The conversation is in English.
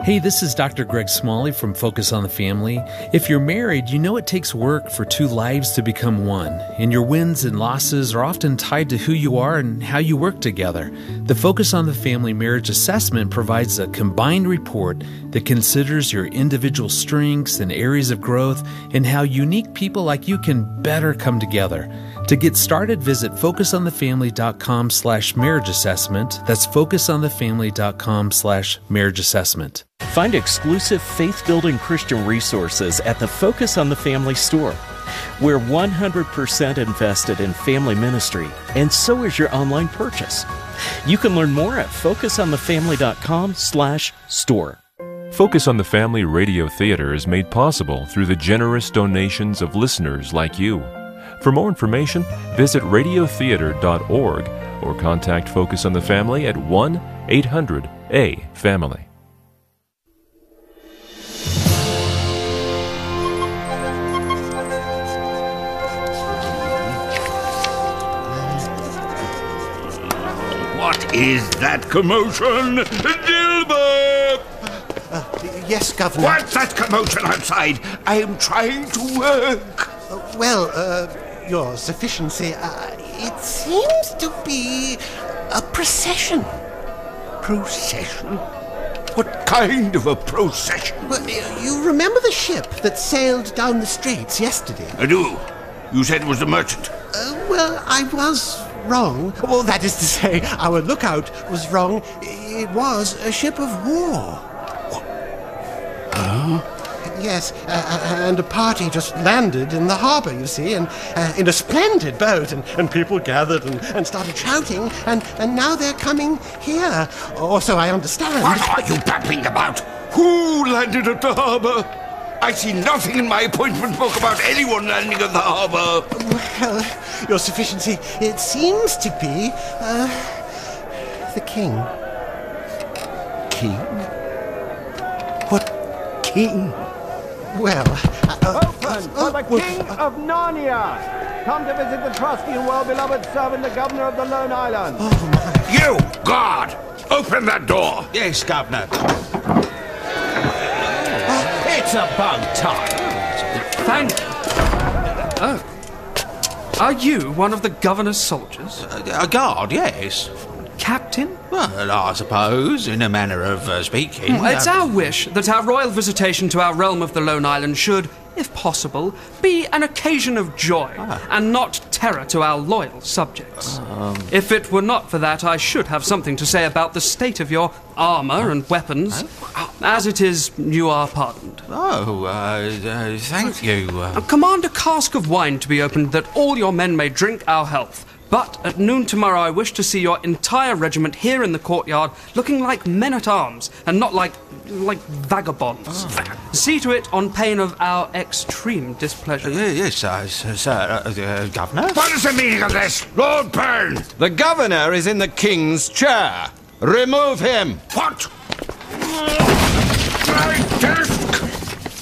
Hey, this is Dr. Greg Smalley from Focus on the Family. If you're married, you know it takes work for two lives to become one, and your wins and losses are often tied to who you are and how you work together. The Focus on the Family Marriage Assessment provides a combined report that considers your individual strengths and areas of growth and how unique people like you can better come together. To get started, visit focusonthefamily.com/marriage assessment. That's focusonthefamily.com/marriage assessment. Find exclusive faith-building Christian resources at the Focus on the Family store. We're 100% invested in family ministry, and so is your online purchase. You can learn more at focusonthefamily.com/store. Focus on the Family Radio Theater is made possible through the generous donations of listeners like you. For more information, visit radiotheater.org or contact Focus on the Family at 1-800-A-FAMILY. What is that commotion? Dilbert! Yes, Governor. What's that commotion outside? I am trying to work. Your Sufficiency, it seems to be a procession. Procession? What kind of a procession? Well, you remember the ship that sailed down the straits yesterday? I do. You said it was a merchant. I was wrong. Well, that is to say, our lookout was wrong. It was a ship of war. Huh? Yes, and a party just landed in the harbour, you see, and in a splendid boat, and people gathered and started shouting, and now they're coming here, or so I understand. What are you babbling about? Who landed at the harbour? I see nothing in my appointment book about anyone landing at the harbour. Well, Your Sufficiency, it seems to be, the king. King? What king? Well, Open for the King of Narnia! Come to visit the trusty and well-beloved servant, the Governor of the Lone Island. Oh, my. You, guard! Open that door! Yes, Governor. It's about time. Thank you. Oh. Are you one of the Governor's soldiers? A guard, yes. Captain? Well, I suppose, in a manner of speaking. It's our wish that our royal visitation to our realm of the Lone Island should, if possible, be an occasion of joy and not terror to our loyal subjects. If it were not for that, I should have something to say about the state of your armour and weapons. As it is, you are pardoned. Thank you. Command a cask of wine to be opened that all your men may drink our health. But at noon tomorrow I wish to see your entire regiment here in the courtyard looking like men-at-arms and not like vagabonds. See to it on pain of our extreme displeasure. Yes, sir, Governor. What is the meaning of this? Lord Byrne! The Governor is in the King's chair. Remove him. What? I